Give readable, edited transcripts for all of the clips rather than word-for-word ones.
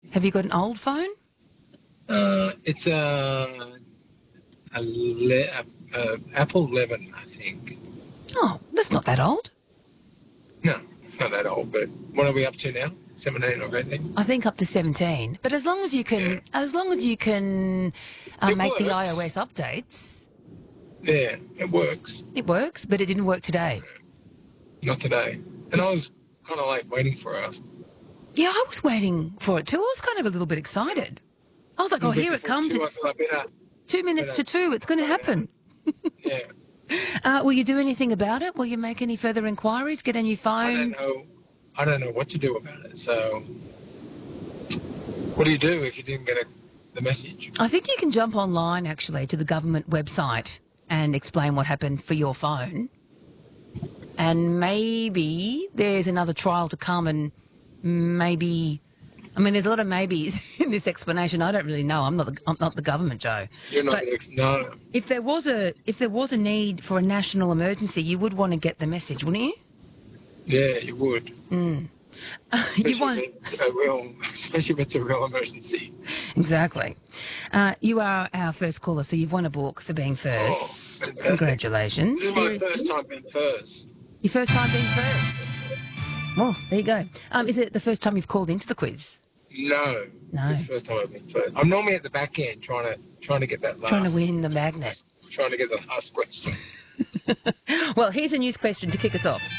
Have you got an old phone? It's Apple 11, I think. Oh, that's not that old. No, not that old, but what are we up to now? 17 or 18? I think up to 17. But as long as you can, make the works. iOS updates, Yeah, it works. it works. But it didn't work today. Not today. And I was kind of like waiting for us. Yeah, I was waiting for it too. I was kind of a little bit excited. I was like, oh, here it comes. It's 2 minutes to 2. It's going to happen. Yeah. Will you do anything about it? Will you make any further inquiries? Get a new phone? I don't know what to do about it. So what do you do if you didn't get the message? I think you can jump online, actually, to the government website and explain what happened for your phone. And maybe there's another trial to come and maybe... I mean, there's a lot of maybes in this explanation. I don't really know. I'm not the government, Joe. You're not no. If there was a need for a national emergency, you would want to get the message, wouldn't you? Yeah, you would. Especially if it's a real emergency. Exactly. You are our first caller, so you've won a book for being first. Oh, congratulations. This is my first time being first. Your first time being first? Well, there you go. Is it the first time you've called into the quiz? No. It's the first time I've been first. I'm normally at the back end trying to get that last. Trying to win the magnet. Trying to get the last question. Well, here's a news question to kick us off.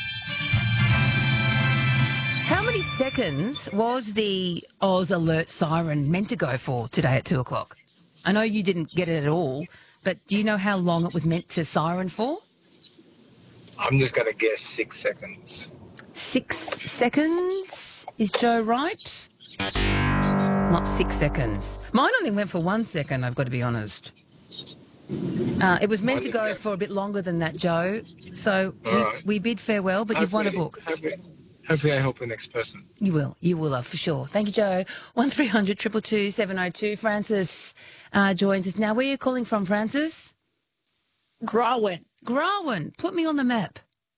How many seconds was the Oz alert siren meant to go for today at 2 o'clock? I know you didn't get it at all, but do you know how long it was meant to siren for? I'm just going to guess 6 seconds. 6 seconds? Is Joe right? Not 6 seconds. Mine only went for 1 second, I've got to be honest. It was meant to go for a bit longer than that, Joe. So we bid farewell, but you've won a book. Hopefully I help the next person. You will, for sure. Thank you, Joe. 1300 222 702. Francis joins us now. Where are you calling from, Francis? Grawin. Put me on the map.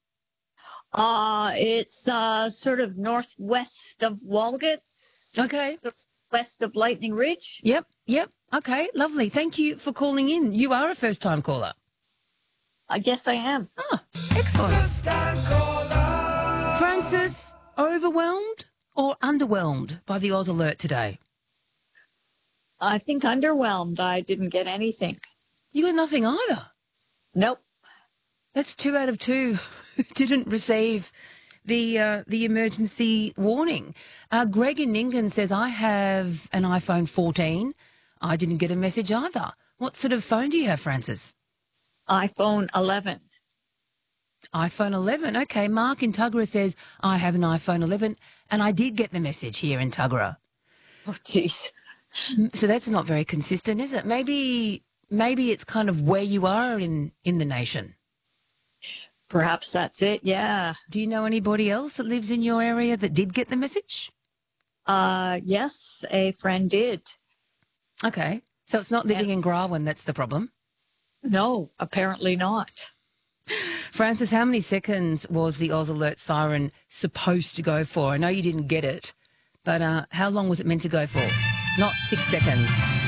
It's sort of northwest of Walgett. Okay. Sort of west of Lightning Ridge. Yep. Okay, lovely. Thank you for calling in. You are a first-time caller. I guess I am. Oh, excellent. First-time caller. Francis, overwhelmed or underwhelmed by the Oz alert today? I think underwhelmed. I didn't get anything. You got nothing either? Nope. That's 2 out of 2 who didn't receive the emergency warning. Greg in Ningan says, I have an iPhone 14. I didn't get a message either. What sort of phone do you have, Francis? iPhone 11. iPhone 11. Okay, Mark in Tuggerah says, I have an iPhone 11, and I did get the message here in Tuggerah. Oh, jeez. So that's not very consistent, is it? Maybe it's kind of where you are in the nation. Perhaps that's it, yeah. Do you know anybody else that lives in your area that did get the message? Yes, a friend did. Okay, so it's not living in Grawin that's the problem? No, apparently not. Francis, how many seconds was the Oz alert siren supposed to go for? I know you didn't get it, but how long was it meant to go for? Not 6 seconds.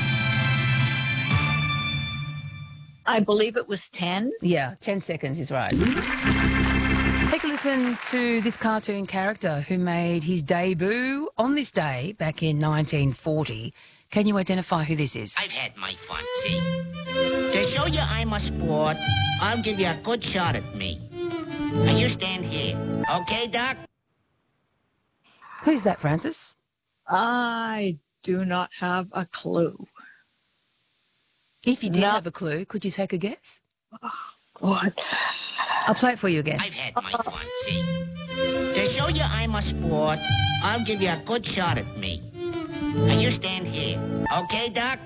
I believe it was 10. Yeah, 10 seconds is right. Take a listen to this cartoon character who made his debut on this day back in 1940. Can you identify who this is? I've had my fun, see? To show you I'm a sport, I'll give you a good shot at me. Now you stand here. Okay, Doc? Who's that, Francis? I do not have a clue. If you did have a clue, could you take a guess? Oh, God. I'll play it for you again. I've had my fun, see? To show you I'm a sport, I'll give you a good shot at me. Now you stand here. Okay, Doc?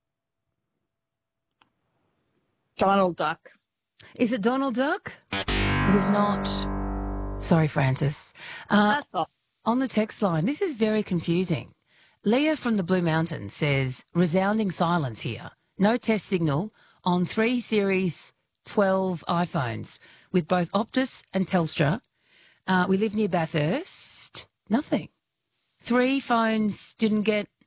Donald Duck. Is it Donald Duck? It is not. Sorry, Francis. That's all. On the text line, this is very confusing. Leah from the Blue Mountains says, resounding silence here. No test signal on 3 Series 12 iPhones with both Optus and Telstra. We live near Bathurst. Nothing. 3 phones didn't get